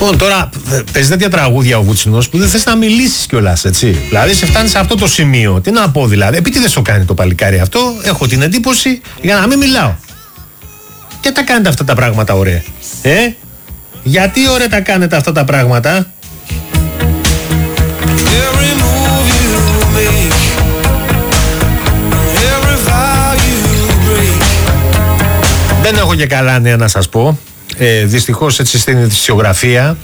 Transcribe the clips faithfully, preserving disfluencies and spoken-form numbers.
Λοιπόν, τώρα παίζει τέτοια τραγούδια ο Βούτσινος που δεν θες να μιλήσεις κιόλας, έτσι. Δηλαδή, σε φτάνει σε αυτό το σημείο. Τι να πω, δηλαδή, επειδή δεν σου κάνει το παλικάρι αυτό, έχω την εντύπωση για να μην μιλάω. Και τα κάνετε αυτά τα πράγματα, ωραία. Ε, γιατί ωραία τα κάνετε αυτά τα πράγματα. Δεν έχω και καλά νέα να σας πω. Ε, δυστυχώς έτσι στην ειδησιογραφία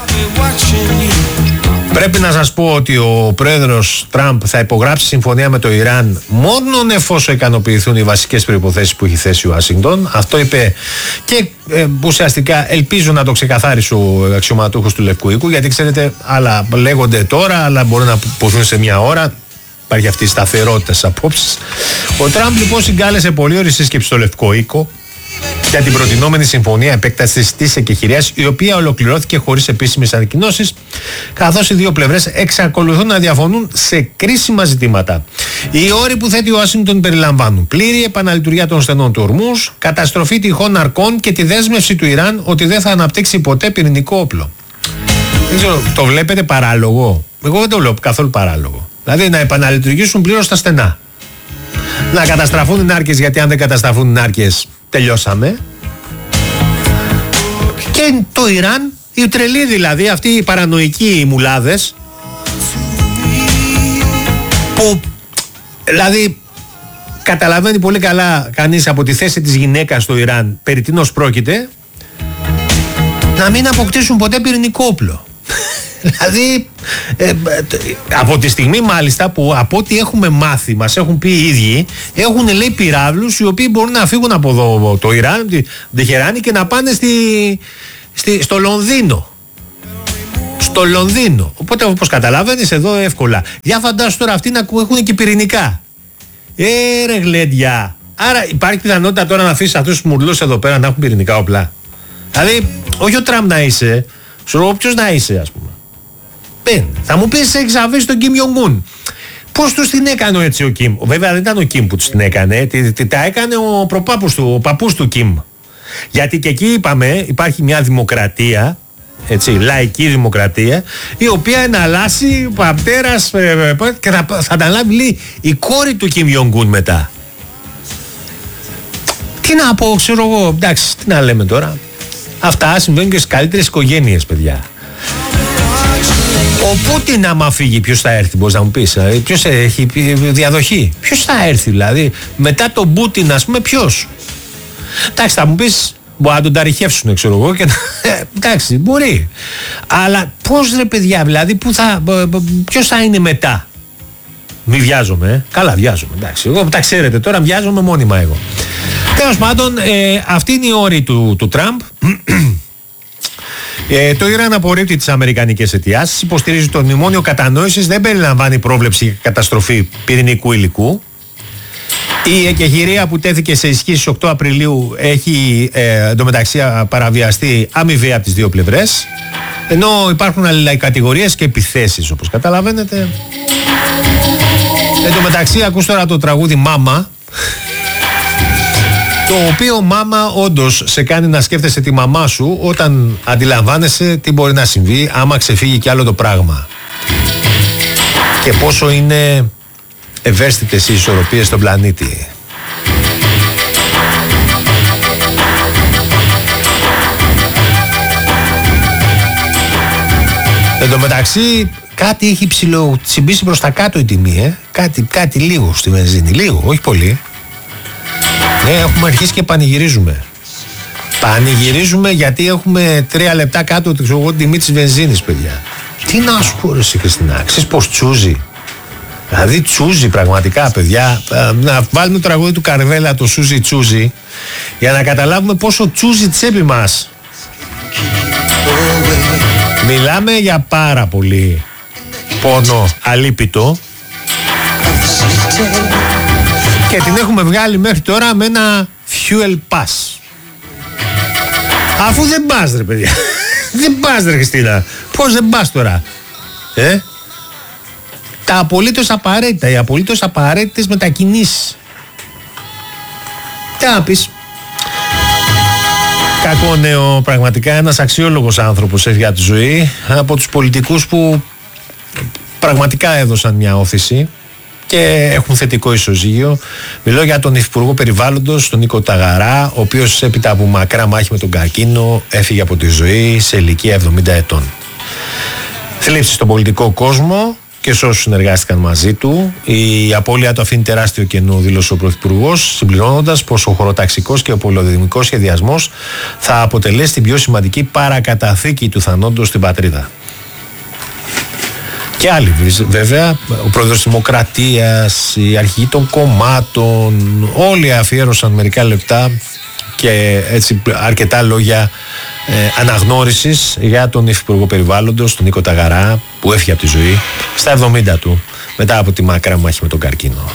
πρέπει να σας πω ότι ο πρόεδρος Τραμπ θα υπογράψει συμφωνία με το Ιράν μόνον εφόσον ικανοποιηθούν οι βασικές προϋποθέσεις που έχει θέσει η Ουάσιγκτον. Αυτό είπε και ε, ουσιαστικά ελπίζω να το ξεκαθάρισε ο αξιωματούχος του Λευκού Οίκου, γιατί ξέρετε άλλα λέγονται τώρα, αλλά μπορεί να ποθούν σε μια ώρα. Υπάρχει αυτή η σταθερότητα στις απόψεις. Ο Τραμπ λοιπόν συγκάλεσε πολύ ώρη σύσκεψη στο Λευκό Οίκο για την προτινόμενη συμφωνία επέκτασης της εκεχηρίας, η οποία ολοκληρώθηκε χωρίς επίσημες ανακοινώσεις, καθώς οι δύο πλευρές εξακολουθούν να διαφωνούν σε κρίσιμα ζητήματα. Οι όροι που θέτει ο Ουάσιγκτον περιλαμβάνουν πλήρη επαναλειτουργία των στενών του Ορμούζ, καταστροφή τυχών αρκών και τη δέσμευση του Ιράν ότι δεν θα αναπτύξει ποτέ πυρηνικό όπλο. Δεν ξέρω, το βλέπετε παράλογο? Εγώ δεν το βλέπω καθόλου παράλογο. Δηλαδή να επαναλειτουργήσουν πλήρως τα στενά. Να καταστραφούν οι νάρκες, γιατί αν δεν καταστραφούν οι νάρκες τελειώσαμε. Και το Ιράν, οι τρελοί δηλαδή, αυτοί οι παρανοϊκοί μουλάδες, που δηλαδή καταλαβαίνει πολύ καλά κανείς από τη θέση της γυναίκας στο Ιράν περί τίνος πρόκειται, να μην αποκτήσουν ποτέ πυρηνικό όπλο. Δηλαδή ε, από τη στιγμή μάλιστα που από ό,τι έχουμε μάθει, μας έχουν πει οι ίδιοι, έχουν λέει πυράβλους οι οποίοι μπορούν να φύγουν από εδώ, το Ιράν, τη Τεχεράνη, και να πάνε στη, στη, στο Λονδίνο. Στο Λονδίνο. Οπότε όπως καταλαβαίνεις εδώ εύκολα. Για φαντάσου τώρα αυτοί να έχουν και πυρηνικά. Ε ρε γλέντια. Άρα υπάρχει πιθανότητα τώρα να αφήσεις αυτούς τους μουρλούς εδώ πέρα να έχουν πυρηνικά όπλα? Δηλαδή όχι ο Τραμπ να είσαι, σου ποιος να είσαι, ας πούμε. Θα μου πεις, έχεις αφήσει τον Κιμ Ιονγκ-ουν. Πώς τους την έκανε έτσι ο Κιμ? Βέβαια δεν ήταν ο Κιμ που τους την έκανε, τι, τι, τα έκανε ο προπάπους του, ο παππούς του Κιμ. Γιατί και εκεί είπαμε υπάρχει μια δημοκρατία, έτσι, λαϊκή δημοκρατία, η οποία εναλλάσσει πατέρας ε, ε, και θα, θα αναλάβει λέει, η κόρη του Κιμ Ιονγκ-ουν μετά. Τι να πω, ξέρω εγώ, εντάξει, τι να λέμε τώρα. Αυτά συμβαίνουν και στις καλύτερες οικογένειες, παιδιά. Ο Πούτιν άμα φύγει, ποιος θα έρθει, μπορείς να μου πεις? Ποιος έχει διαδοχή? Ποιος θα έρθει δηλαδή? Μετά τον Πούτιν, ας πούμε, ποιος? Εντάξει, θα μου πεις, μπορεί να τον ταριχεύσουν, ξέρω εγώ, και να... εντάξει, μπορεί. Αλλά πώς ρε παιδιά, δηλαδή, που θα... ποιος θα είναι μετά? Μη βιάζομαι, ε. Καλά βιάζομαι, εντάξει. Εγώ τα ξέρετε τώρα, βιάζομαι μόνιμα εγώ. Τέλος πάντων, ε, αυτή είναι η όρη του, του Τραμπ. Ε, το Ιράν απορρίπτει τις αμερικανικές αιτιάσεις, υποστηρίζει το μνημόνιο κατανόησης, δεν περιλαμβάνει πρόβλεψη για καταστροφή πυρηνικού υλικού. Η εκεχηρία που τέθηκε σε ισχύ στις οκτώ Απριλίου έχει ε, εντωμεταξύ παραβιαστεί αμοιβαία από τις δύο πλευρές, ενώ υπάρχουν αλληλοκατηγορίες και επιθέσεις, όπως καταλαβαίνετε. Εντωμεταξύ ακούς τώρα το τραγούδι «Μάμα», το οποίο «Μάμα» όντως σε κάνει να σκέφτεσαι τη μαμά σου όταν αντιλαμβάνεσαι τι μπορεί να συμβεί άμα ξεφύγει κι άλλο το πράγμα. Και πόσο είναι ευαίσθητες οι ισορροπίες στον πλανήτη. Εν τω μεταξύ κάτι έχει ψιλοτσιμπήσει προς τα κάτω η τιμή, ε? κάτι, κάτι λίγο στη βενζίνη, λίγο, όχι πολύ. Ναι, έχουμε αρχίσει και πανηγυρίζουμε. Πανηγυρίζουμε γιατί έχουμε τρία λεπτά κάτω την τιμή της βενζίνης, παιδιά. Τι να σου πω ρε εσύ Χριστίνα, ξέρεις πως τσούζει? Δηλαδή τσούζει πραγματικά, παιδιά. Να βάλουμε το τραγούδι του Καρβέλα, το Σούζι Τσούζι, για να καταλάβουμε πόσο τσούζει τσέπη μας. Μιλάμε για πάρα πολύ πόνο αλίπητο και την έχουμε βγάλει μέχρι τώρα με ένα fuel pass. Αφού δεν πας ρε παιδιά. Δεν πας ρε Χριστίνα. Πώς δεν πας τώρα? Ε? Τα απολύτως απαραίτητα, οι απολύτως απαραίτητες μετακινήσεις. Τι να πεις? Κακό νέο, πραγματικά ένας αξιόλογος άνθρωπος έφυγε από τη ζωή, από τους πολιτικούς που πραγματικά έδωσαν μια όθηση και έχουν θετικό ισοζύγιο. Μιλώ για τον Υφυπουργό Περιβάλλοντος, τον Νίκο Ταγαρά, ο οποίος έπειτα από μακρά μάχη με τον καρκίνο έφυγε από τη ζωή σε ηλικία εβδομήντα ετών. Θλίψη στον πολιτικό κόσμο και σε όσους συνεργάστηκαν μαζί του. Η απώλεια του αφήνει τεράστιο κενό, δήλωσε ο Πρωθυπουργός, συμπληρώνοντας πως ο χωροταξικός και ο πολυοδομικός σχεδιασμός θα αποτελέσει την πιο σημαντική παρακαταθήκη του θανόντος στην πατρίδα. Και άλλοι βέβαια, ο πρόεδρος της Δημοκρατίας, οι αρχηγοί των κομμάτων, όλοι αφιέρωσαν μερικά λεπτά και έτσι αρκετά λόγια ε, αναγνώρισης για τον Υφυπουργό Περιβάλλοντος, τον Νίκο Ταγαρά, που έφυγε από τη ζωή στα εβδομήντα του μετά από τη μακρά μάχη με τον καρκίνο.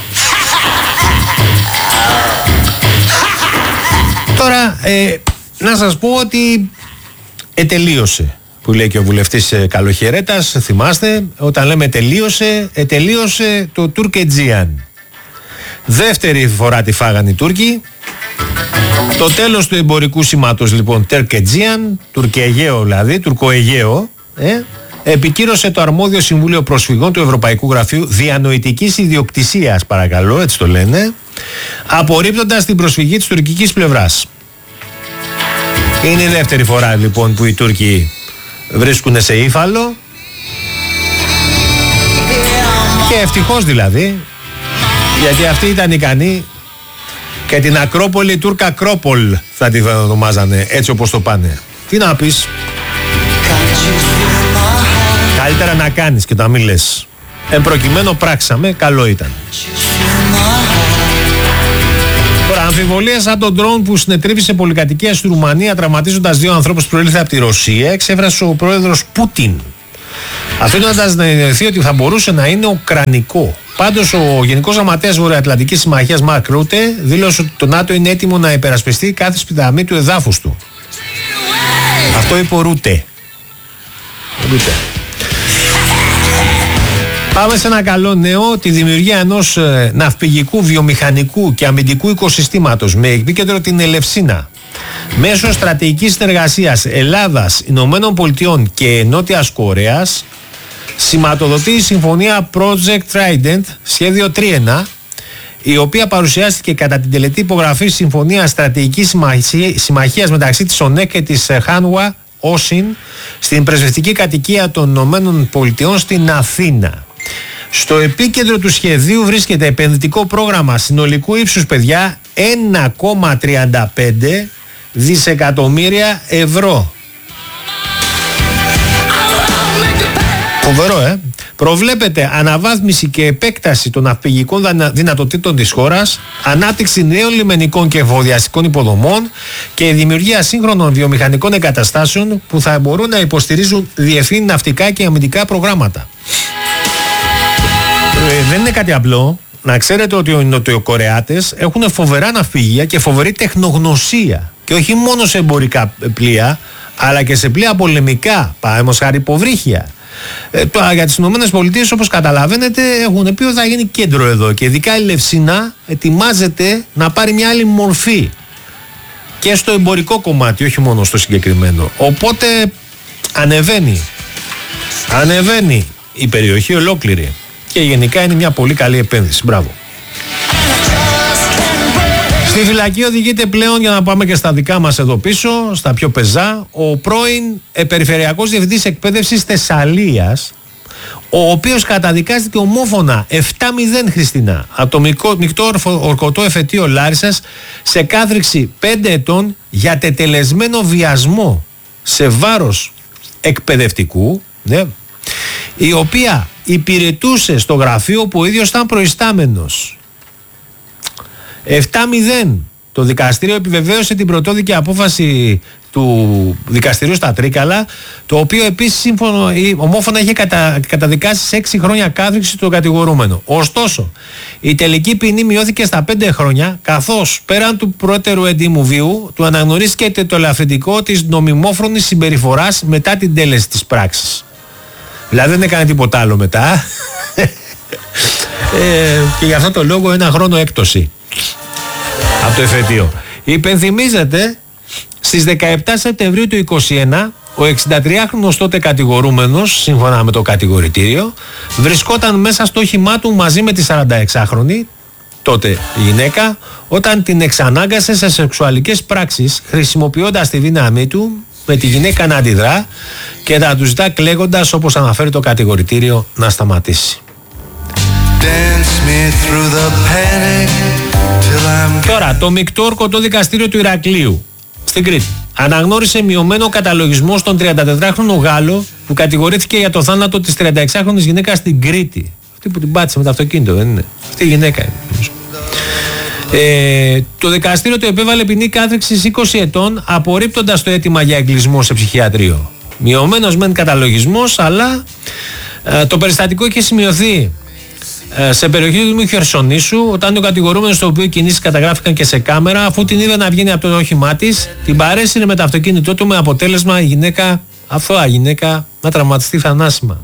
Τώρα ε, να σας πω ότι ετελείωσε, που λέει και ο βουλευτής Καλοχαιρέτας, θυμάστε, όταν λέμε τελείωσε, ετελείωσε το Τουρκετζίαν. Δεύτερη φορά τη φάγανε οι Τούρκοι. Το τέλος του εμπορικού σήματος λοιπόν Τερκετζίαν, Τουρκαιγαίο δηλαδή, Τουρκοαιγαίο, ε, επικύρωσε το αρμόδιο Συμβούλιο Προσφυγών του Ευρωπαϊκού Γραφείου Διανοητικής Ιδιοκτησίας, παρακαλώ, έτσι το λένε, απορρίπτοντας την προσφυγή της τουρκικής πλευράς. Είναι η δεύτερη φορά λοιπόν που οι Τούρκοι βρίσκουν σε ύφαλο και ευτυχώς δηλαδή, γιατί αυτοί ήταν ικανοί και την Ακρόπολη Τούρκα Ακρόπολ θα την ονομάζανε, έτσι όπως το πάνε. Τι να πεις, καλύτερα να κάνεις και να μην λες εν προκειμένου πράξαμε, καλό ήταν. Τώρα, αμφιβολίες σαν τον ντρόουν που συνετρίβησε πολυκατοικία στη Ρουμανία τραυματίζοντας δύο ανθρώπους που προήλθε από τη Ρωσία εξέφρασε ο πρόεδρος Πούτιν, αφήνοντας να εννοηθεί ότι θα μπορούσε να είναι ουκρανικό. Πάντως ο Γενικός Γραμματέας Βορειοατλαντικής Συμμαχίας Μαρκ Ρούτε δήλωσε ότι το ΝΑΤΟ είναι έτοιμο να υπερασπιστεί κάθε σπιταμή του εδάφους του. Αυτό είπε ο Ρούτε. Ρούτε. Πάμε σε ένα καλό νέο, τη δημιουργία ενός ε, ναυπηγικού, βιομηχανικού και αμυντικού οικοσυστήματος με επίκεντρο την Ελευσίνα. Μέσω στρατηγικής συνεργασίας Ελλάδας, Ηνωμένων Πολιτειών και Νότιας Κορέας σηματοδοτεί η συμφωνία Project Trident, σχέδιο Τρίενα, η οποία παρουσιάστηκε κατά την τελετή υπογραφή συμφωνία στρατηγικής συμμαχίας μεταξύ της ΟΝΕ και της Χάνουα Όσιν στην πρεσβευτική κατοικία των Ηνωμένων Πολιτειών στην Αθήνα. Στο επίκεντρο του σχεδίου βρίσκεται επενδυτικό πρόγραμμα συνολικού ύψους, παιδιά, ένα κόμμα τριάντα πέντε δισεκατομμύρια ευρώ. Φοβερό, ε! Προβλέπεται αναβάθμιση και επέκταση των ναυπηγικών δυνατοτήτων της χώρας, ανάπτυξη νέων λιμενικών και εφοδιαστικών υποδομών και η δημιουργία σύγχρονων βιομηχανικών εγκαταστάσεων που θα μπορούν να υποστηρίζουν διεθνή ναυτικά και αμυντικά προγράμματα. Ε, δεν είναι κάτι απλό. Να ξέρετε ότι οι Νοτιοκορεάτες έχουν φοβερά ναυπηγεία και φοβερή τεχνογνωσία. Και όχι μόνο σε εμπορικά πλοία, αλλά και σε πλοία πολεμικά, παραδείγματος χάρη υποβρύχια. Ε, τώρα για τις Ηνωμένες Πολιτείες, όπως καταλαβαίνετε, έχουν πει ότι θα γίνει κέντρο εδώ. Και ειδικά η Λευσίνα ετοιμάζεται να πάρει μια άλλη μορφή. Και στο εμπορικό κομμάτι, όχι μόνο στο συγκεκριμένο. Οπότε ανεβαίνει. Ανεβαίνει η περιοχή ολόκληρη. Και γενικά είναι μια πολύ καλή επένδυση. Μπράβο. Στη φυλακή οδηγείται πλέον, για να πάμε και στα δικά μας εδώ πίσω, στα πιο πεζά, ο πρώην ε, Περιφερειακός Διευθυντής Εκπαίδευσης Θεσσαλίας, ο οποίος καταδικάστηκε ομόφωνα επτά μηδέν, Χριστίνα, από το μεικτό, μεικτό ορκωτό εφετείο Λάρισσας σε κάθριξη πέντε ετών για τετελεσμένο βιασμό σε βάρος εκπαιδευτικού, ναι, η οποία υπηρετούσε στο γραφείο που ο ίδιος ήταν προϊστάμενος. επτά μηδέν. Το δικαστήριο επιβεβαίωσε την πρωτόδικη απόφαση του δικαστηρίου στα Τρίκαλα, το οποίο επίσης σύμφωνο, ομόφωνα είχε κατα, καταδικάσει σε έξι χρόνια κάθριξη τον κατηγορούμενο. Ωστόσο, η τελική ποινή μειώθηκε στα πέντε χρόνια, καθώς πέραν του πρώτερου εντύμου βίου, του αναγνωρίστηκε το ελαφρυντικό της νομιμόφρονης συμπεριφοράς μετά την τέλεση της πράξης. Δηλαδή δεν έκανε τίποτα άλλο μετά. ε, και γι' αυτό το λόγο ένα χρόνο έκπτωση από το εφετείο. Υπενθυμίζεται Στις δεκαεπτά Σεπτεμβρίου του είκοσι ένα, ο εξηντατριάχρονος τότε κατηγορούμενος, σύμφωνα με το κατηγορητήριο, βρισκόταν μέσα στο όχημά του μαζί με τη σαρανταεξάχρονη, τότε γυναίκα, όταν την εξανάγκασε σε σεξουαλικές πράξεις, χρησιμοποιώντας τη δύναμή του, με τη γυναίκα να αντιδρά και να του ζητά κλαίγοντας, όπως αναφέρει το κατηγορητήριο, να σταματήσει. Τώρα, το μεικτό ορκωτό δικαστήριο του Ηρακλείου στην Κρήτη αναγνώρισε μειωμένο καταλογισμό στον τριαντατετράχρονο Γάλλο που κατηγορήθηκε για το θάνατο της τριανταεξάχρονης γυναίκας στην Κρήτη. Αυτή που την πάτησε με το αυτοκίνητο, δεν είναι? Αυτή η γυναίκα είναι. Ε, το δικαστήριο του επέβαλε ποινή κάθριξης είκοσι ετών, απορρίπτοντας το αίτημα για εγκλεισμό σε ψυχιατρίο. Μειωμένος μεν καταλογισμός, αλλά ε, το περιστατικό είχε σημειωθεί ε, σε περιοχή του Δήμου Χερσονήσου, όταν ο κατηγορούμενος, στο οποίο οι κινήσεις καταγράφηκαν και σε κάμερα, αφού την είδε να βγαίνει από το όχημά της, την παρέσυρε με το αυτοκίνητό του, με αποτέλεσμα η γυναίκα, αθώα γυναίκα, να τραυματιστεί θανάσιμα.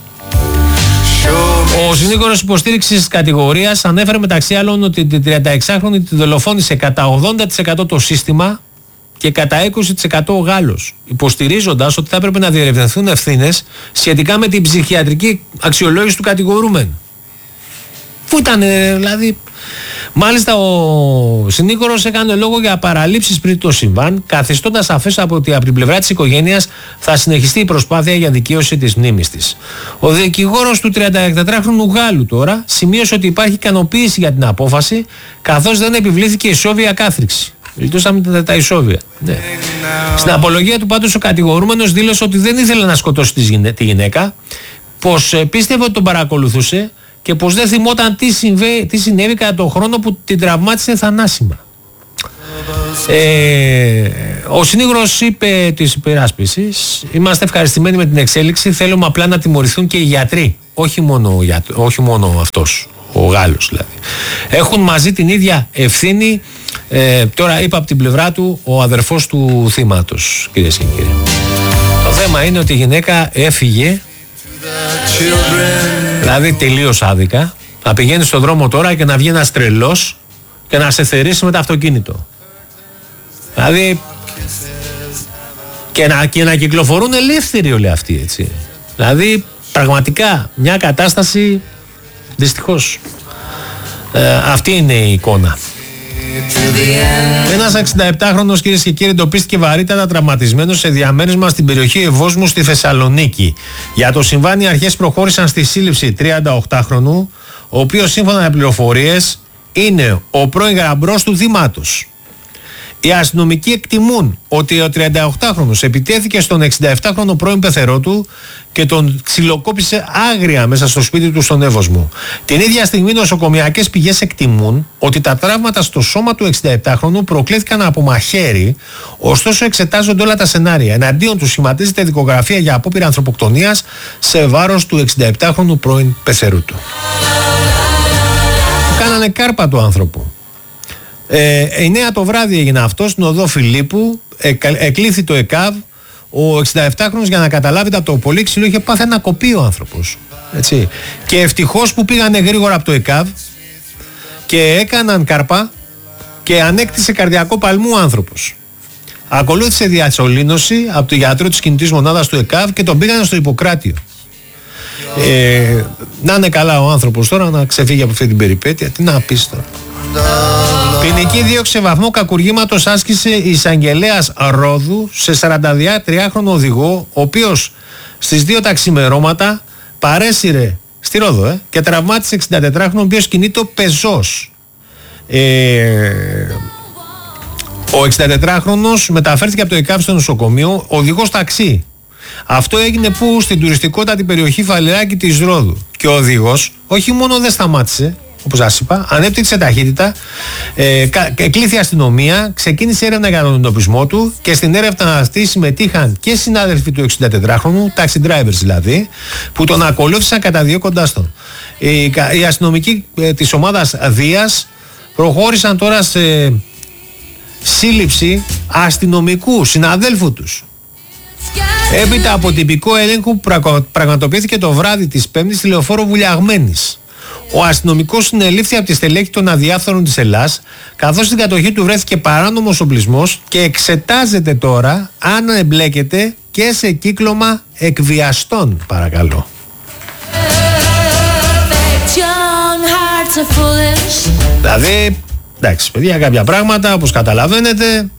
Ο συνήγορος υποστήριξης της κατηγορίας ανέφερε μεταξύ άλλων ότι την τριανταεξάχρονη τη δολοφόνησε κατά ογδόντα τοις εκατό το σύστημα και κατά είκοσι τοις εκατό ο Γάλλος, υποστηρίζοντας ότι θα έπρεπε να διερευνηθούν ευθύνες σχετικά με την ψυχιατρική αξιολόγηση του κατηγορούμενου. Πού ήταν, δηλαδή. Μάλιστα, ο συνήγορος έκανε λόγο για παραλήψεις πριν το συμβάν, καθιστώντας σαφές από ότι από την πλευρά της οικογένειας θα συνεχιστεί η προσπάθεια για δικαίωση της μνήμης της. Ο δικηγόρος του τριαντατετράχρονου Γάλλου τώρα σημείωσε ότι υπάρχει ικανοποίηση για την απόφαση, καθώς δεν επιβλήθηκε ισόβια κάθριξη. Λιτώσαμε τα ισόβια. Ναι. Στην απολογία του πάντως ο κατηγορούμενος δήλωσε ότι δεν ήθελε να σκοτώσει τη γυναίκα, πως πίστευε ότι τον παρακολουθούσε και πως δεν θυμόταν τι, συμβέ, τι συνέβη κατά τον χρόνο που την τραυμάτισε θανάσιμα. Ε, ο συνήγορος είπε της υπεράσπισης: είμαστε ευχαριστημένοι με την εξέλιξη, θέλουμε απλά να τιμωρηθούν και οι γιατροί, όχι μόνο, όχι μόνο αυτός, ο Γάλλος δηλαδή. Έχουν μαζί την ίδια ευθύνη. Ε, τώρα είπα από την πλευρά του ο αδερφός του θύματος, κυρίες και κύριοι. Το θέμα είναι ότι η γυναίκα έφυγε, δηλαδή τελείως άδικα, να πηγαίνει στον δρόμο τώρα και να βγει ένας τρελός και να σε θερήσει με το αυτοκίνητο. Δηλαδή και να, και να κυκλοφορούν ελεύθεροι όλοι αυτοί, έτσι. Δηλαδή πραγματικά μια κατάσταση, δυστυχώς. Ε, αυτή είναι η εικόνα. Ένας εξηνταεπτάχρονος, κυρίες και κύριοι, εντοπίστηκε βαρύτατα τραυματισμένος σε διαμέρισμα στην περιοχή Ευόσμου στη Θεσσαλονίκη. Για το συμβάν οι αρχές προχώρησαν στη σύλληψη τριανταοκτάχρονου, ο οποίος σύμφωνα με πληροφορίες είναι ο πρώην γραμπρός του θύματος. Οι αστυνομικοί εκτιμούν ότι ο τριανταοκτάχρονος επιτέθηκε στον εξηνταεπτάχρονο πρώην πεθερό του και τον ξυλοκόπησε άγρια μέσα στο σπίτι του στον Εύωσμο. Την ίδια στιγμή νοσοκομιακές πηγές εκτιμούν ότι τα τραύματα στο σώμα του εξηνταεπτάχρονου προκλήθηκαν από μαχαίρι, ωστόσο εξετάζονται όλα τα σενάρια. Εναντίον του σχηματίζεται δικογραφία για απόπειρα ανθρωποκτονίας σε βάρος του εξηνταεπτάχρονου πρώην πεθερού του. Κάνανε κάρπα του άνθρωπου. Ε, εννιά το βράδυ έγινε αυτό στην οδό Φιλίππου, ε, εκλήθη το ΕΚΑΒ. Ο εξηνταεπτάχρονος, για να καταλάβετε, από το πολύ ξύλο είχε πάθει ένα κοπεί ο άνθρωπος, έτσι. Και ευτυχώς που πήγανε γρήγορα από το ΕΚΑΒ και έκαναν κάρπα και ανέκτησε καρδιακό παλμού ο άνθρωπος. Ακολούθησε διασωλήνωση από τον γιατρό της κινητής μονάδας του ΕΚΑΒ και τον πήγανε στο Ιπποκράτιο. Ε, να είναι καλά ο άνθρωπος τώρα, να ξεφύγει από αυτή την περιπέτεια. Τι να πεις τώρα. Ποινική δίωξη σε βαθμό κακουργήματος άσκησε η εισαγγελέας Ρόδου σε σαραντατριάχρονο οδηγό, ο οποίος στις δύο τα ξημερώματα παρέσυρε στη Ρόδο ε, και τραυμάτισε εξηντατετράχρονο, ο οποίος κινείται πεζός. Ε, ο εξηντατετράχρονος μεταφέρθηκε από το ΕΚΑΒ στο νοσοκομείο, οδηγός ταξί. Αυτό έγινε που στην τουριστικότατη περιοχή Φαλεράκι της Ρόδου. Και ο οδηγός όχι μόνο δεν σταμάτησε, όπως σας είπα, ανέπτυξε ταχύτητα, ε, εκλήθη αστυνομία, ξεκίνησε έρευνα για τον εντοπισμό του και στην έρευνα αυτή συμμετείχαν και συνάδελφοι του εξηντατετράχρονου, taxi drivers δηλαδή, που τον ακολούθησαν καταδιώκοντάς τον. Οι, οι αστυνομικοί ε, της ομάδας Δίας προχώρησαν τώρα σε σύλληψη αστυνομικού συναδέλφου τους. Έπειτα από τυπικό έλεγχο που πραγματοποιήθηκε το βράδυ της Πέμπτης στη λεωφόρο Βουλιαγμένης. Ο αστυνομικός συνελήφθη από τη στελέχη των αδιάφθορων της Ελλάς, καθώς στην κατοχή του βρέθηκε παράνομος οπλισμός και εξετάζεται τώρα αν εμπλέκεται και σε κύκλωμα εκβιαστών, παρακαλώ. Δηλαδή, εντάξει παιδιά, κάποια πράγματα όπως καταλαβαίνετε